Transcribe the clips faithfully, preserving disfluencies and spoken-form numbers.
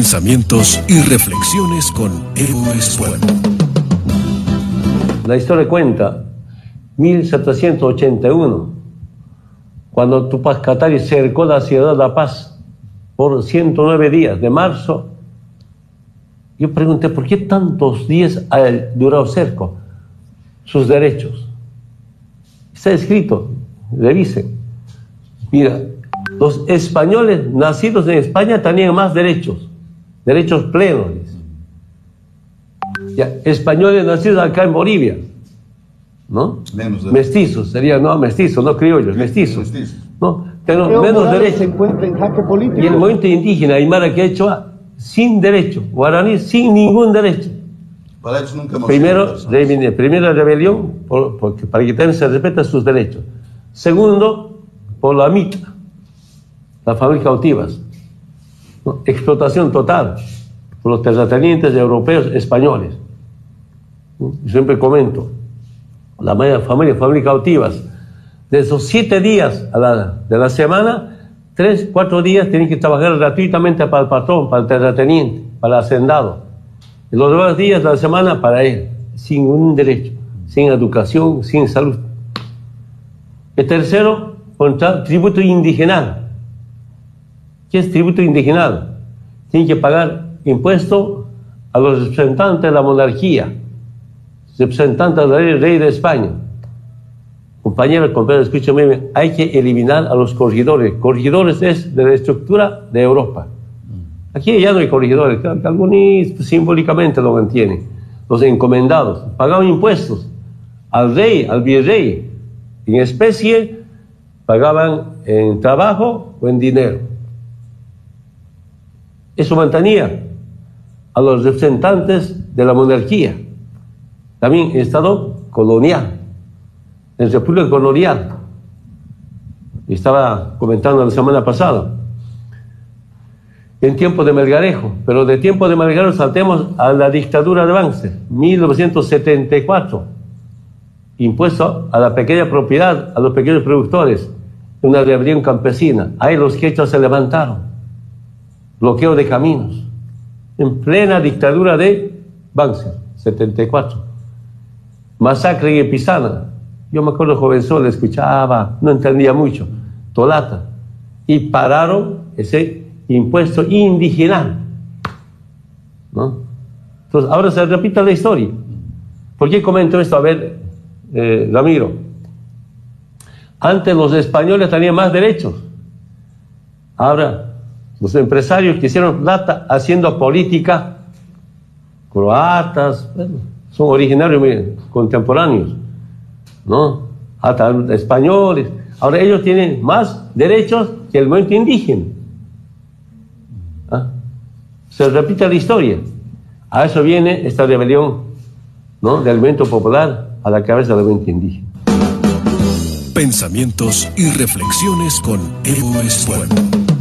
Pensamientos y reflexiones con Evo Espuelo. La historia cuenta mil setecientos ochenta y uno, cuando Tupac Katari cercó la ciudad de La Paz por ciento nueve días, de marzo. Yo pregunté, ¿por qué tantos días ha durado cerco? Sus derechos. Está escrito, revisen. Mira, los españoles nacidos en España tenían más derechos, derechos plenos. Ya, españoles nacidos acá en Bolivia, ¿no? Menos mestizos, serían, no, mestizos, no criollos, mestizos. Mestizos. ¿No? Tenemos menos derechos. Se encuentra en jaque político. Y el movimiento indígena, Aymara Quechua, sin derecho, guaraní sin ningún derecho. Para ellos nunca hemos Primero, re, primera rebelión, por, por, para que también se respeten sus derechos. Segundo, por la mitra, las familias cautivas, ¿no? Explotación total por los terratenientes europeos españoles. ¿No? Siempre comento, la mayoría de familias, familias cautivas, de esos siete días a la, de la semana, tres, cuatro días tienen que trabajar gratuitamente para el patrón, para el terrateniente, para el hacendado. Y los demás días de la semana para él, sin un derecho, sin educación, sin salud. El tercero, contra tributo indigenal. ¿Qué es tributo indigenal? Tienen que pagar impuesto a los representantes de la monarquía, representantes del rey de España. Compañeros, compañeros, escúchame, hay que eliminar a los corregidores. Corregidores es de la estructura de Europa. Aquí ya no hay corregidores, algunos simbólicamente lo mantienen. Los encomendados pagaban impuestos al rey, al virrey, en especie, pagaban en trabajo o en dinero. Eso mantenía a los representantes de la monarquía, también en estado colonial, en república colonial. Estaba comentando la semana pasada, en tiempo de Melgarejo, pero de tiempo de Melgarejo saltemos a la dictadura de Banzer, mil novecientos setenta y cuatro, impuesto a la pequeña propiedad, a los pequeños productores, una rebelión campesina. Ahí los quechos se levantaron, bloqueo de caminos, en plena dictadura de Banzer, setenta y cuatro, masacre en Epizana. Yo me acuerdo jovenzuelo, escuchaba, no entendía mucho, Tolata, y pararon ese impuesto indigenal, ¿no? Entonces ahora se repite la historia. ¿Por qué comento esto? A ver, eh, Ramiro, antes los españoles tenían más derechos, ahora los empresarios que hicieron plata haciendo política, croatas, bueno, son originarios contemporáneos, ¿no? Hasta españoles, ahora ellos tienen más derechos que el movimiento indígena. ¿Ah? Se repite la historia. A eso viene esta rebelión, ¿no?, del movimiento popular a la cabeza del movimiento indígena. Pensamientos y reflexiones con Evo Espuelo.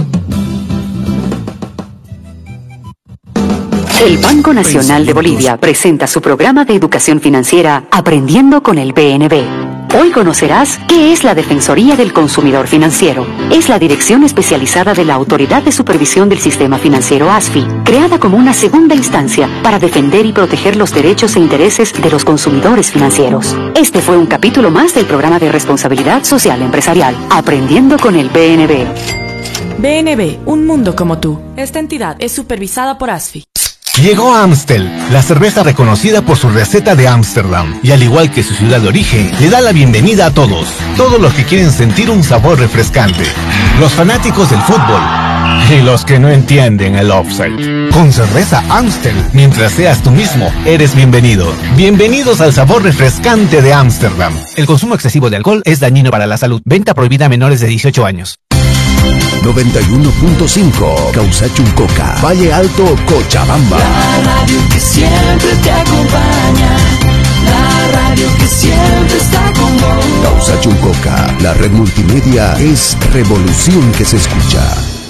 El Banco Nacional de Bolivia presenta su programa de educación financiera Aprendiendo con el B N B. Hoy conocerás qué es la Defensoría del Consumidor Financiero. Es la dirección especializada de la Autoridad de Supervisión del Sistema Financiero A S F I, creada como una segunda instancia para defender y proteger los derechos e intereses de los consumidores financieros. Este fue un capítulo más del programa de responsabilidad social empresarial Aprendiendo con el B N B. B N B, un mundo como tú. Esta entidad es supervisada por A S F I. Llegó Amstel, la cerveza reconocida por su receta de Ámsterdam, y al igual que su ciudad de origen, le da la bienvenida a todos, todos los que quieren sentir un sabor refrescante, los fanáticos del fútbol y los que no entienden el offside. Con cerveza Amstel, mientras seas tú mismo, eres bienvenido. Bienvenidos al sabor refrescante de Ámsterdam. El consumo excesivo de alcohol es dañino para la salud. Venta prohibida a menores de dieciocho años. noventa y uno punto cinco Causachuncoca, Valle Alto, Cochabamba. La radio que siempre te acompaña, la radio que siempre está con vos. Causachuncoca, la red multimedia es revolución que se escucha.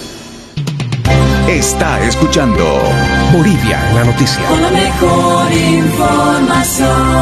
Está escuchando Bolivia en la noticia. Con la mejor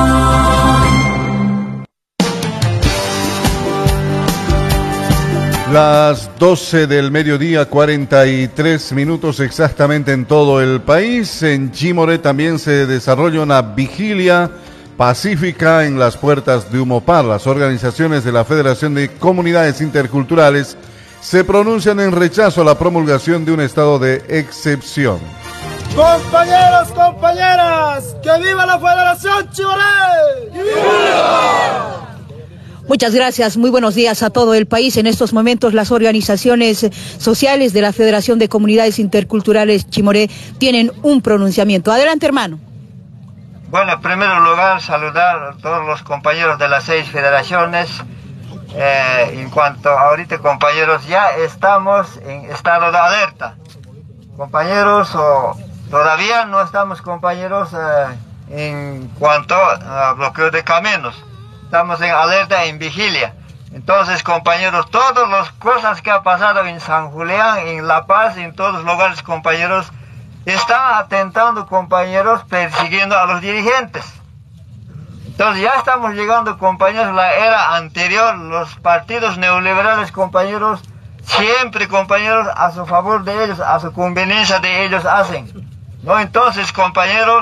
información. Las doce del mediodía, cuarenta y tres minutos exactamente en todo el país. En Chimoré también se desarrolla una vigilia pacífica en las puertas de Humopar. Las organizaciones de la Federación de Comunidades Interculturales se pronuncian en rechazo a la promulgación de un estado de excepción. Compañeros, compañeras, ¡que viva la Federación Chimoré! ¡Viva! Muchas gracias, muy buenos días a todo el país. En estos momentos las organizaciones sociales de la Federación de Comunidades Interculturales Chimoré tienen un pronunciamiento. Adelante, hermano. Bueno, en primer lugar, saludar a todos los compañeros de las seis federaciones. Eh, en cuanto ahorita, compañeros, ya estamos en estado de alerta. Compañeros, o todavía no estamos, compañeros, eh, en cuanto a bloqueo de caminos. Estamos en alerta, en vigilia. Entonces, compañeros, todas las cosas que ha pasado en San Julián, en La Paz, en todos los lugares, compañeros, están atentando, compañeros, persiguiendo a los dirigentes. Entonces, ya estamos llegando, compañeros, a la era anterior. Los partidos neoliberales, compañeros, siempre, compañeros, a su favor de ellos, a su conveniencia de ellos hacen, ¿no? Entonces, compañeros,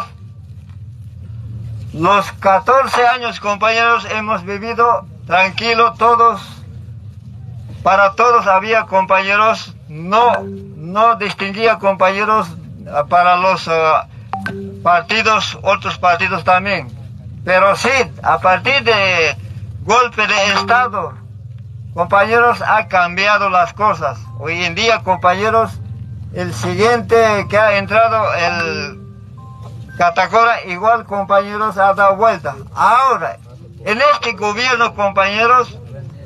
los catorce años, compañeros, hemos vivido tranquilo todos, para todos había, compañeros, no, no distinguía, compañeros, para los uh, partidos, otros partidos también, pero sí, a partir de golpe de Estado, compañeros, ha cambiado las cosas. Hoy en día, compañeros, el siguiente que ha entrado, el Catacora, igual, compañeros, ha dado vuelta. Ahora, en este gobierno, compañeros,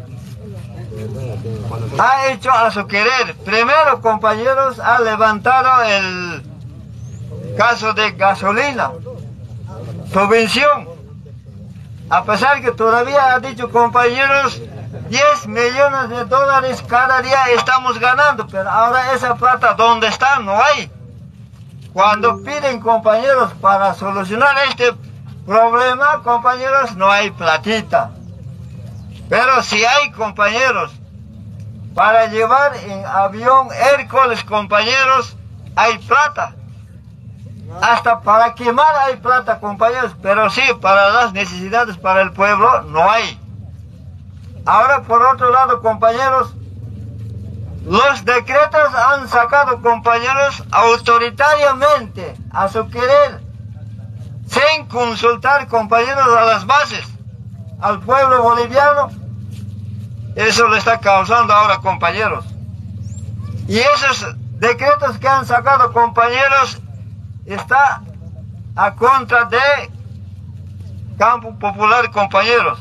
ha hecho a su querer. Primero, compañeros, ha levantado el caso de gasolina, subvención. A pesar que todavía ha dicho, compañeros, diez millones de dólares cada día estamos ganando, pero ahora esa plata, ¿dónde está? No hay. Cuando piden, compañeros, para solucionar este problema, compañeros, no hay platita. Pero si hay, compañeros, para llevar en avión Hércules, compañeros, hay plata. Hasta para quemar hay plata, compañeros, pero sí, para las necesidades para el pueblo no hay. Ahora, por otro lado, compañeros, los decretos han sacado, compañeros, autoritariamente, a su querer, sin consultar, compañeros, a las bases, al pueblo boliviano. Eso le está causando ahora, compañeros. Y esos decretos que han sacado, compañeros, está a contra de Campo Popular, compañeros.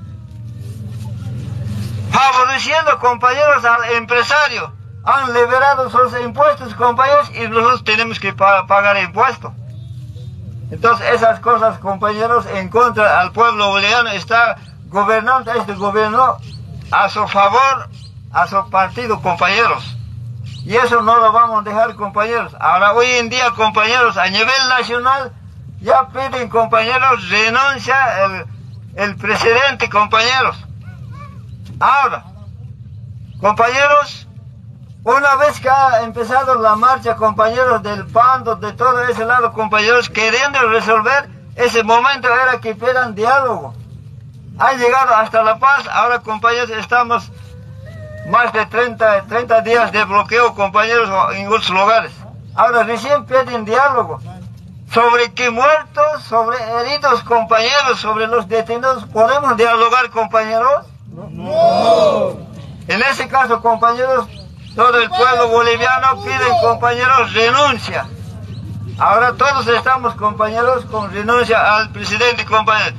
Favoreciendo, compañeros, al empresario. Han liberado sus impuestos, compañeros, y nosotros tenemos que pa pagar impuestos. Entonces, esas cosas, compañeros, en contra al pueblo boliviano, está gobernando este gobierno a su favor, a su partido, compañeros. Y eso no lo vamos a dejar, compañeros. Ahora, hoy en día, compañeros, a nivel nacional, ya piden, compañeros, renuncia el, el presidente, compañeros. Ahora, compañeros, una vez que ha empezado la marcha, compañeros, del Pando, de todo ese lado, compañeros, queriendo resolver, ese momento era que pidan diálogo. Han llegado hasta La Paz, ahora, compañeros, estamos más de treinta, treinta días de bloqueo, compañeros, en otros lugares. Ahora recién piden diálogo. ¿Sobre qué muertos, sobre heridos, compañeros, sobre los detenidos, podemos dialogar, compañeros? No. En ese caso, compañeros, todo el pueblo boliviano pide, compañeros, renuncia. Ahora todos estamos, compañeros, con renuncia al presidente, compañeros.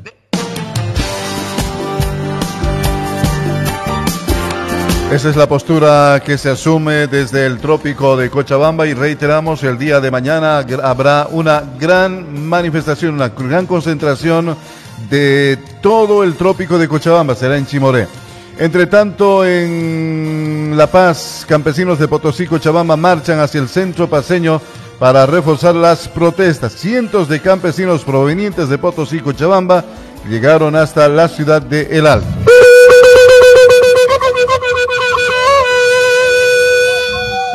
Esa es la postura que se asume desde el trópico de Cochabamba y reiteramos, el día de mañana habrá una gran manifestación, una gran concentración de todo el trópico de Cochabamba, será en Chimoré. Entre tanto, en La Paz, campesinos de Potosí, Cochabamba marchan hacia el centro paceño para reforzar las protestas. Cientos de campesinos provenientes de Potosí, Cochabamba llegaron hasta la ciudad de El Alto.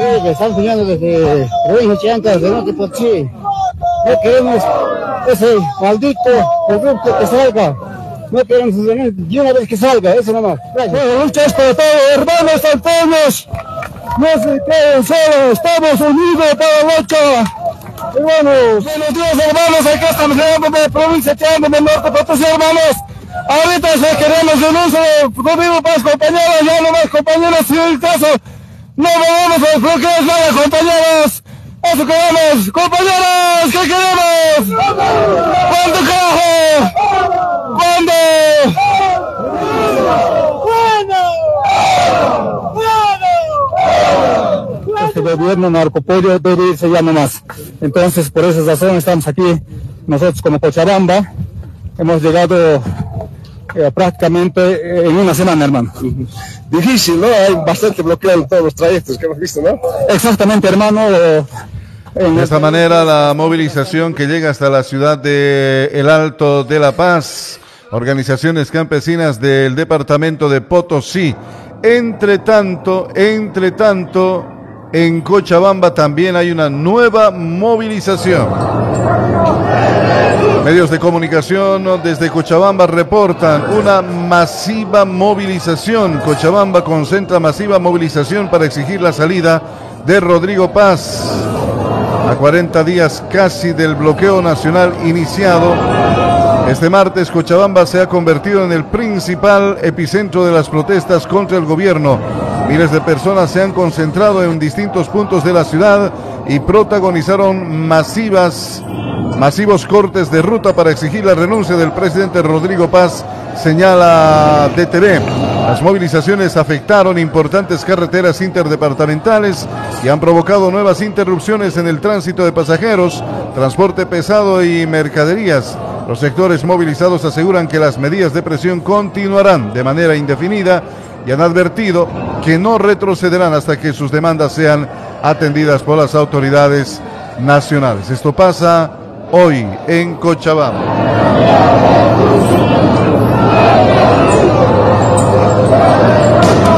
que están fijando desde provincia de Chancas, de Norte Potosí. No queremos ese maldito corrupto que salga. No queremos de una vez que salga, eso nomás. Bueno, luchas para todos, hermanos santeños. No se queden solos, estamos unidos para la lucha. Hermanos, buenos días, hermanos. Acá estamos llegando de provincia de Chancas, de Norte Potosí, hermanos. Ahorita se queremos denuncia de Rodrigo Paz, compañeros, ya no más, compañeros, si el caso. No vamos a bloquear nada, compañeros. Eso queremos, compañeros, ¿qué queremos? ¿Cuándo, carajo? ¿Cuándo? ¿Cuándo? Este gobierno narcopolio debe irse ya nomás. Entonces, por esa razón estamos aquí, nosotros como Cochabamba, hemos llegado eh, prácticamente en una semana, hermano. Difícil, ¿no? Hay bastante bloqueo en todos los trayectos que hemos visto, ¿no? Exactamente, hermano. Eh, De esta manera, la movilización que llega hasta la ciudad de El Alto de La Paz, organizaciones campesinas del departamento de Potosí. Entre tanto, entre tanto, en Cochabamba también hay una nueva movilización. Medios de comunicación desde Cochabamba reportan una masiva movilización. Cochabamba concentra masiva movilización para exigir la salida de Rodrigo Paz. A cuarenta días casi del bloqueo nacional iniciado, este martes Cochabamba se ha convertido en el principal epicentro de las protestas contra el gobierno. Miles de personas se han concentrado en distintos puntos de la ciudad y protagonizaron masivas, masivos cortes de ruta para exigir la renuncia del presidente Rodrigo Paz, señala D T V. Las movilizaciones afectaron importantes carreteras interdepartamentales y han provocado nuevas interrupciones en el tránsito de pasajeros, transporte pesado y mercaderías. Los sectores movilizados aseguran que las medidas de presión continuarán de manera indefinida y han advertido que no retrocederán hasta que sus demandas sean atendidas por las autoridades nacionales. Esto pasa hoy en Cochabamba.